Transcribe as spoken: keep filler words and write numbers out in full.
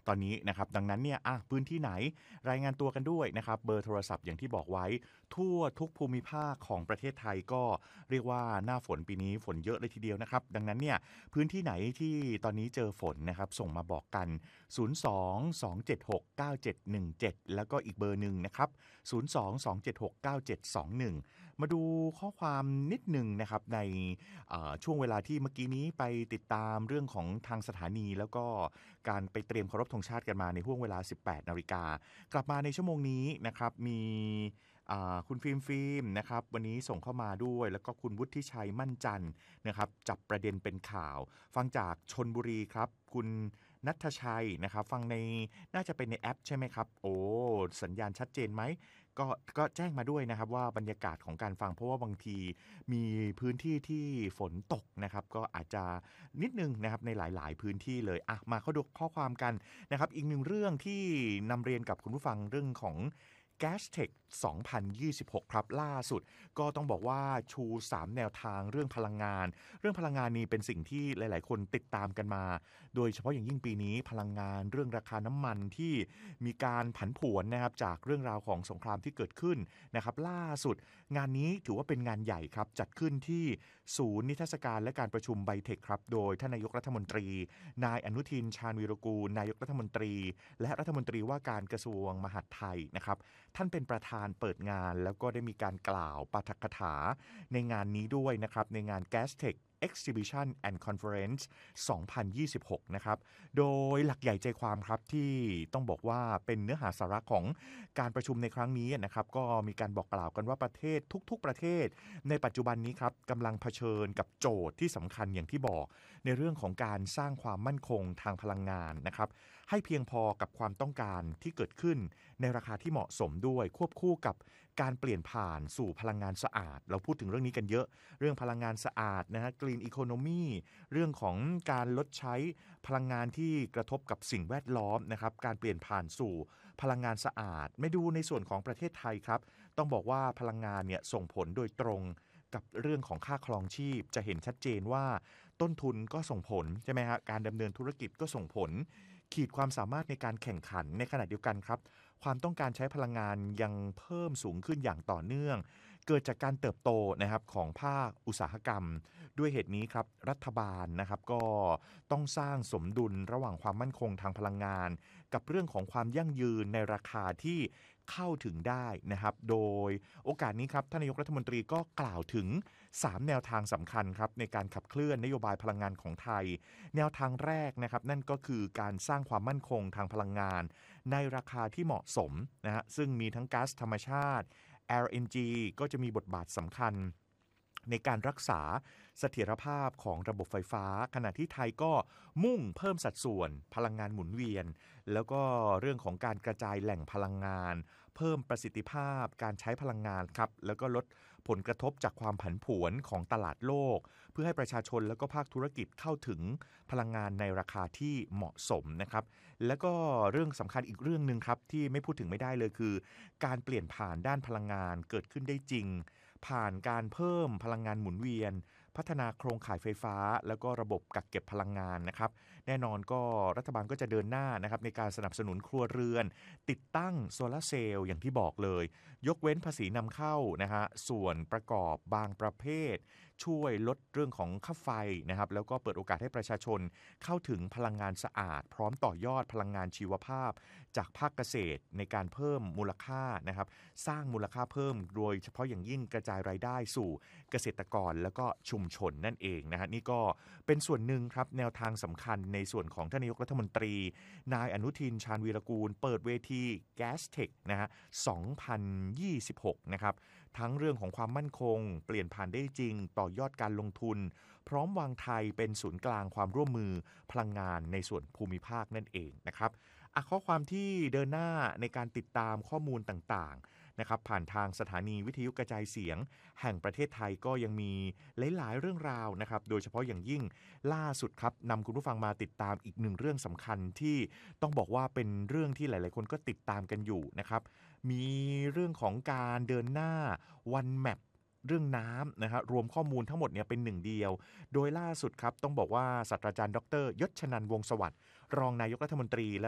ตอนนี้นะครับดังนั้นเนี่ยอ่ะพื้นที่ไหนรายงานตัวกันด้วยนะครับเบอร์โทรศัพท์อย่างที่บอกไว้ทั่วทุกภูมิภาคของประเทศไทยก็เรียกว่าหน้าฝนปีนี้ฝนเยอะเลยทีเดียวนะครับดังนั้นเนี่ยพื้นที่ไหนที่ตอนนี้เจอฝนนะครับส่งมาบอกกันศูนย์ สอง สอง เจ็ด หก เก้า เจ็ด หนึ่ง เจ็ดแล้วก็อีกเบอร์หนึ่งนะครับศูนย์ สอง สอง เจ็ด หก เก้า เจ็ด สอง หนึ่งมาดูข้อความนิดหนึ่งนะครับในช่วงเวลาที่เมื่อกี้นี้ไปติดตามเรื่องของทางสถานีแล้วก็การไปเตรียมเคารพธงชาติกันมาในห่วงเวลา สิบแปดนาฬิกากลับมาในชั่วโมงนี้นะครับมีคุณฟิล์มฟิล์มนะครับวันนี้ส่งเข้ามาด้วยแล้วก็คุณวุฒิชัยมั่นจันทร์นะครับจับประเด็นเป็นข่าวฟังจากชลบุรีครับคุณณัฐชัยนะครับฟังในน่าจะเป็นในแอปใช่ไหมครับโอ้สัญญาณชัดเจนไหมก็ก็แจ้งมาด้วยนะครับว่าบรรยากาศของการฟังเพราะว่าบางทีมีพื้นที่ที่ฝนตกนะครับก็อาจจะนิดนึงนะครับในหลายๆพื้นที่เลยอ่ะมาเข้าดูข้อความกันนะครับอีกหนึ่งเรื่องที่นำเรียนกับคุณผู้ฟังเรื่องของ Gastech สองพันยี่สิบหก ครับล่าสุดก็ต้องบอกว่าชูสามแนวทางเรื่องพลังงานเรื่องพลังงานนี้เป็นสิ่งที่หลายๆคนติดตามกันมาโดยเฉพาะอย่างยิ่งปีนี้พลังงานเรื่องราคาน้ำมันที่มีการผันผวนนะครับจากเรื่องราวของสงครามที่เกิดขึ้นนะครับล่าสุดงานนี้ถือว่าเป็นงานใหญ่ครับจัดขึ้นที่ศูนย์นิทรรศการและการประชุมไบเทคครับโดยท่านนายกรัฐมนตรีนายอนุทินชาญวีรกูลนายกรัฐมนตรีและรัฐมนตรีว่าการกระทรวงมหาดไทยนะครับท่านเป็นประธานเปิดงานแล้วก็ได้มีการกล่าวปาฐกถาในงานนี้ด้วยนะครับในงาน Gastech Exhibition and Conference สองพันยี่สิบหกนะครับโดยหลักใหญ่ใจความครับที่ต้องบอกว่าเป็นเนื้อหาสาระของการประชุมในครั้งนี้นะครับก็มีการบอกกล่าวกันว่าประเทศทุกๆประเทศในปัจจุบันนี้ครับกำลังเผชิญกับโจทย์ที่สำคัญอย่างที่บอกในเรื่องของการสร้างความมั่นคงทางพลังงานนะครับให้เพียงพอกับความต้องการที่เกิดขึ้นในราคาที่เหมาะสมด้วยควบคู่กับการเปลี่ยนผ่านสู่พลังงานสะอาดเราพูดถึงเรื่องนี้กันเยอะเรื่องพลังงานสะอาดนะฮะ Green Economy เรื่องของการลดใช้พลังงานที่กระทบกับสิ่งแวดล้อมนะครับการเปลี่ยนผ่านสู่พลังงานสะอาดไม่ดูในส่วนของประเทศไทยครับต้องบอกว่าพลังงานเนี่ยส่งผลโดยตรงกับเรื่องของค่าครองชีพจะเห็นชัดเจนว่าต้นทุนก็ส่งผลใช่ไหมฮะการดำเนินธุรกิจก็ส่งผลขีดความสามารถในการแข่งขันในขณะเดียวกันครับความต้องการใช้พลังงานยังเพิ่มสูงขึ้นอย่างต่อเนื่องเกิดจากการเติบโตนะครับของภาคอุตสาหกรรมด้วยเหตุนี้ครับรัฐบาลนะครับก็ต้องสร้างสมดุลระหว่างความมั่นคงทางพลังงานกับเรื่องของความยั่งยืนในราคาที่เข้าถึงได้นะครับโดยโอกาสนี้ครับท่านนายกรัฐมนตรีก็กล่าวถึงสามแนวทางสำคัญครับในการขับเคลื่อนนโยบายพลังงานของไทยแนวทางแรกนะครับนั่นก็คือการสร้างความมั่นคงทางพลังงานในราคาที่เหมาะสมนะฮะซึ่งมีทั้งก๊าซธรรมชาติ แอล เอ็น จี ก็จะมีบทบาทสำคัญในการรักษาเสถียรภาพของระบบไฟฟ้าขณะที่ไทยก็มุ่งเพิ่มสัดส่วนพลังงานหมุนเวียนแล้วก็เรื่องของการกระจายแหล่งพลังงานเพิ่มประสิทธิภาพการใช้พลังงานครับแล้วก็ลดผลกระทบจากความผันผวนของตลาดโลกเพื่อให้ประชาชนแล้วก็ภาคธุรกิจเข้าถึงพลังงานในราคาที่เหมาะสมนะครับแล้วก็เรื่องสำคัญอีกเรื่องนึงครับที่ไม่พูดถึงไม่ได้เลยคือการเปลี่ยนผ่านด้านพลังงานเกิดขึ้นได้จริงผ่านการเพิ่มพลังงานหมุนเวียนพัฒนาโครงข่ายไฟฟ้าแล้วก็ระบบกักเก็บพลังงานนะครับแน่นอนก็รัฐบาลก็จะเดินหน้านะครับในการสนับสนุนครัวเรือนติดตั้งโซลาร์เซลล์อย่างที่บอกเลยยกเว้นภาษีนำเข้านะฮะส่วนประกอบบางประเภทช่วยลดเรื่องของค่าไฟนะครับแล้วก็เปิดโอกาสให้ประชาชนเข้าถึงพลังงานสะอาดพร้อมต่อยอดพลังงานชีวภาพจากภาคเกษตรในการเพิ่มมูลค่านะครับสร้างมูลค่าเพิ่มโดยเฉพาะอย่างยิ่งกระจายรายได้สู่เกษตรกรแล้วก็ชุมชนนั่นเองนะฮะนี่ก็เป็นส่วนหนึ่งครับแนวทางสำคัญในส่วนของท่านนายกรัฐมนตรีนายอนุทินชาญวีรกูลเปิดเวที Gastech นะฮะสองพันยี่สิบหกนะครับทั้งเรื่องของความมั่นคงเปลี่ยนผ่านได้จริงต่อยอดการลงทุนพร้อมวางไทยเป็นศูนย์กลางความร่วมมือพลังงานในส่วนภูมิภาคนั่นเองนะครับอ่ะข้อความที่เดินหน้าในการติดตามข้อมูลต่างๆนะครับผ่านทางสถานีวิทยุกระจายเสียงแห่งประเทศไทยก็ยังมีหลายๆเรื่องราวนะครับโดยเฉพาะอย่างยิ่งล่าสุดครับนำคุณผู้ฟังมาติดตามอีกหนึ่งเรื่องสำคัญที่ต้องบอกว่าเป็นเรื่องที่หลายๆคนก็ติดตามกันอยู่นะครับมีเรื่องของการเดินหน้า One Map เรื่องน้ำนะฮะรวมข้อมูลทั้งหมดเนี่ยเป็นหนึ่งเดียวโดยล่าสุดครับต้องบอกว่าศาสตราจารย์ดรยศชนันท์วงศ์สวัสดิ์รองนายกรัฐมนตรีและ